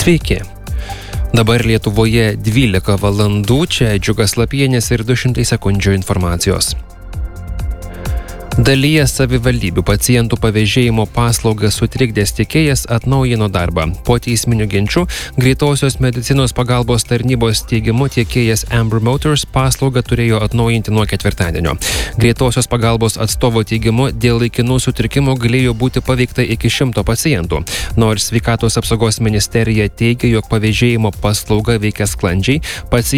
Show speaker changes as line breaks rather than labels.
Sveiki. Dabar Lietuvoje 12 valandų, čia Džiugas Lapienis ir 200 sekundžių informacijos. Dalyje savivaldybių pacientų pavėžėjimo paslaugas sutrikdęs tiekėjas atnaujino darbą. Po teisminių ginčių greitosios medicinos pagalbos tarnybos teigimu tiekėjas Amber Motors paslaugą turėjo atnaujinti nuo ketvirtadienio. Greitosios pagalbos atstovo teigimu dėl laikinų sutrikimų galėjo būti paveikta iki 100 pacientų. Nors sveikatos apsaugos ministerija teigia, jog pavėžėjimo paslauga veikia sklandžiai,